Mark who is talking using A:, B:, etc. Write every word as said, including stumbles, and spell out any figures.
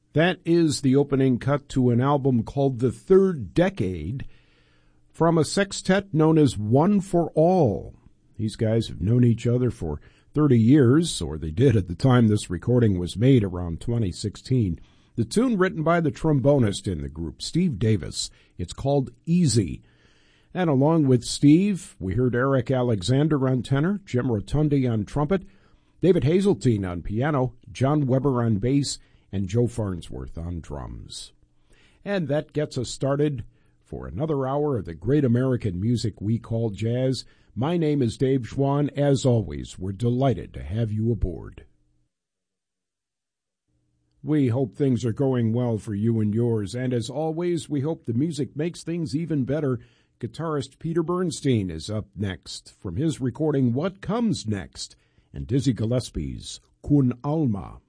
A: That is the opening cut to an album called The Third Decade from a sextet known as One for All. These guys have known each other for thirty years, or they did at the time this recording was made around twenty sixteen. The tune written by the trombonist in the group, Steve Davis. It's called Easy. And along with Steve, we heard Eric Alexander on tenor, Jim Rotundi on trumpet, David Hazeltine on piano, John Weber on bass, and Joe Farnsworth on drums. And that gets us started for another hour of the great American music we call jazz. My name is Dave Schwann. As always, we're delighted to have you aboard. We hope things are going well for you and yours, and as always, we hope the music makes things even better. Guitarist Peter Bernstein is up next from his recording What Comes Next, and Dizzy Gillespie's Kun Alma.